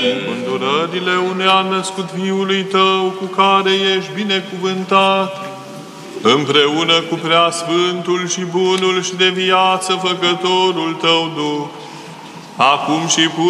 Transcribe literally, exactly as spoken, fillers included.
Îndurările unei a născut Fiului Tău, cu care ești binecuvântat, împreună cu Preasfântul și Bunul și de viață Făcătorul Tău Duh, acum și pur